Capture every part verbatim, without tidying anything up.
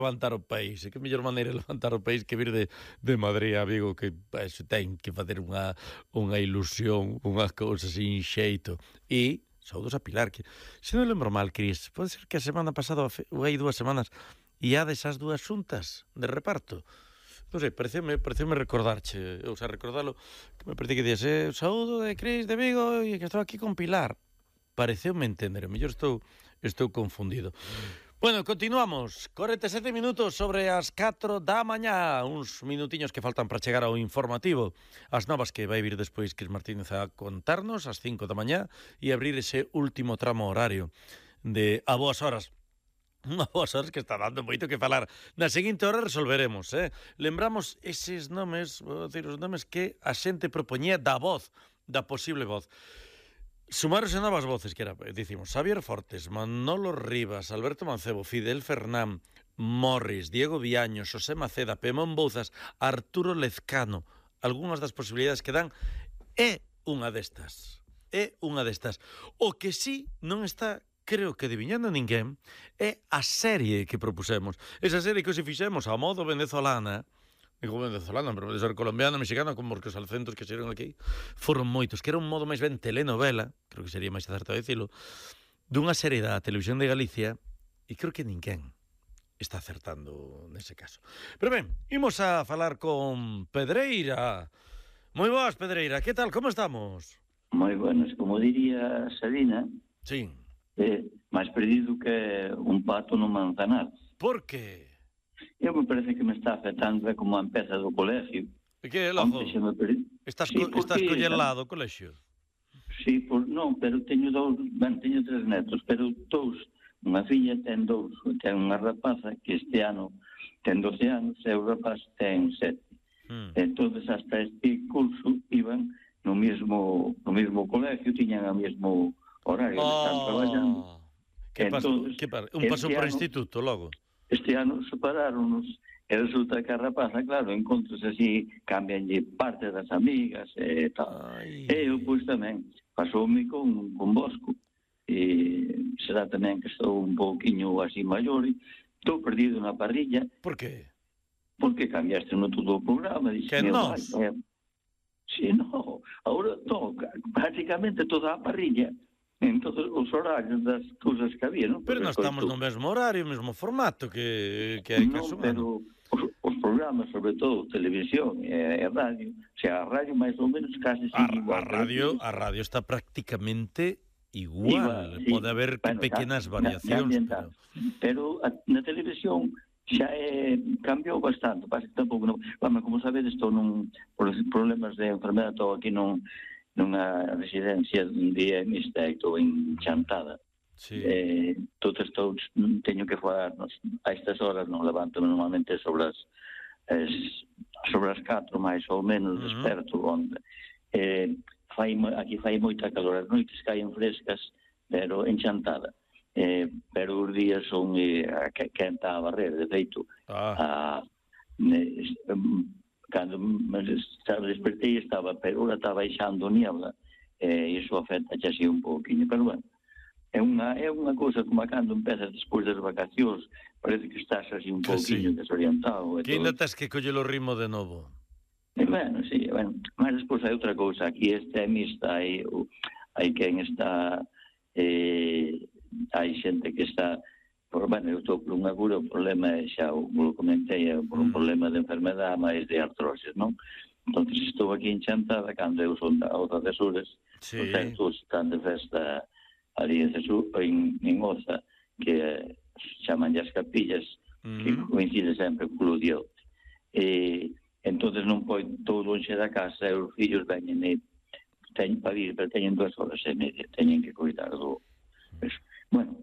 levantar o país, e que mellor maneira de levantar o país que vir de, de Madrid a Vigo, que eso, ten que facer unha, unha ilusión, unha cousa sin xeito. E saudos a Pilar, que se non lembro mal, Cris, pode ser que a semana pasada ou hai dúas semanas e hades as dúas xuntas de reparto. Non sei, pareceume, pareceume recordarche, ou sea, recordalo, que me parece que días, eh, saúdo de Cris de Vigo e que estou aquí con Pilar. Pareceume entender, mellor estou, estou confundido. Bueno, continuamos. corenta e sete minutos sobre as catro da mañá. Uns minutiños que faltan para chegar ao informativo. As novas que vai vir despois Cris Martínez a contarnos ás cinco da mañá e abrir ese último tramo horario de a boas horas. Unha boas horas que está dando moito que falar. Na seguinte hora resolveremos, eh? Lembramos eses nomes, vou dicir os nomes que a xente propoñía da voz, da posible voz. Sumaros en novas voces, que era, dicimos, Xavier Fortes, Manolo Rivas, Alberto Mancebo, Fidel Fernán, Morris, Diego Viaño, Xosé Maceda, Pemón Bouzas, Arturo Lezcano. Algúnas das posibilidades que dan é unha destas. É unha destas. O que sí non está, creo que adivinhando ninguén, é a serie que propusemos. Esa serie que hoxe fixemos a modo venezolana, digo venezolana, pero pode ser colombiana, mexicana, como os acentos que xeron aquí, foron moitos, que era un modo máis ben telenovela, creo que sería máis acertado dicilo, dunha serie da Televisión de Galicia, e creo que ninguén está acertando nese caso. Pero ben, imos a falar con Pedreira. Moi boas, Pedreira, que tal, como estamos? Moi buenas, como diría Sabina, sí. eh, máis perdido que un pato no manzanar. Por que? Eu me parece que me está afectando é como a empeza do colegio. E que, logo? Perdi... Estás, sí, co porque... estás collelado do colexio? Sí, por... non, pero teño dous, ben, teño tres netos, pero dous, unha filla ten dous, ten unha rapaza que este ano ten doce anos e o rapaz ten sete. Hmm. Entonces hasta este curso iban no mesmo no mesmo colegio, tiñan o mesmo horario, oh. están traballando. Que Entonces, que un paso por ano, instituto logo? Este ano separaronos e resulta que a rapaza, claro, encontros así, cambianlle parte das amigas e tal. Ai. E eu, pois, tamén pasoume con, con Bosco. E será tamén que estou un pouquiño así maior e estou perdido na parrilla. Por que? Porque cambiaste no todo o programa. Dixe, que nós? Eh, sí, no, agora toca prácticamente toda a parrilla. En todos os horarios das cousas que había, non? Pero non estamos no mesmo horario, mesmo formato que, que hai que non, pero os, os programas, sobre todo televisión e, e radio, o sea, a radio máis ou menos casi sigue igual. A radio, a radio está prácticamente igual, igual sí. Pode haber bueno, pequenas ya, variacións. Ya, pero... pero a, na televisión xa é, cambiou bastante, pasa que tampouco non... Vamos, como sabedes, estou nun, por problemas de enfermedade, estou aquí nun... nunha residencia de mixta e estou en Chantada. Sí. Eh, todo estou, teño que falar a estas horas, non levanto normalmente sobre as es, sobre as catro máis ou menos, uh-huh. Desperto onde eh, fai, aquí fai moita calor, as noites caen frescas, pero en Chantada. Eh, pero os días son eh, que quenta a barrer, de feito. Ah. A, ne, cando me despertei estaba, pero ora estaba baixando niebla, e iso afecta xa así un pouquinho, pero bueno, é unha, é unha cousa como cando empezas despois das vacacións, parece que estás así un pouquinho sí. Desorientado. Que ainda tens que coller o ritmo de novo. E bueno, sí, bueno, mas despois hai outra cousa, aquí este é mixta, hai, hai quen está, eh, hai xente que está... Por, bueno, eu estou por unha cura, o problema é, xa o comentei, é por un problema de enfermedade máis de artrosis, non? Entón, estou aquí en Chantada, cando eu son da Oza de Sures, sí. Os centros están de festa ali en, Cesur, en, en Oza, que chaman as capillas, uh-huh. Que coincide sempre co Dios. E, entón, non pode todo lonxe da casa, e os fillos veñen e teñen para vir, pero teñen dúas horas e media, teñen que cuidar do... Eso. Bueno,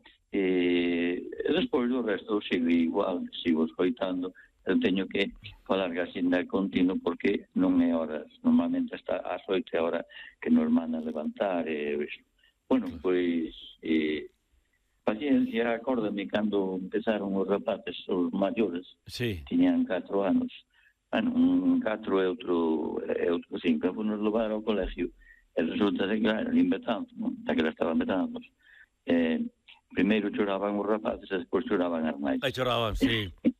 e despois do resto sigo igual, sigo escoitando, eu teño que falar casi de continuo porque non é horas, normalmente está ás oito é hora que nos manda levantar e eso. Bueno, pois e, paciencia, acórdame cando empezaron os rapaces, os maiores, sí. Tiñan catro anos, bueno, un catro e outro e outro cinco, nos levar ao colegio e resulta de que eran inventando, non? Está que la estaban inventando. Eh, primeiro choraban os rapaces e despois choraban as nais. Aí choraban, sí.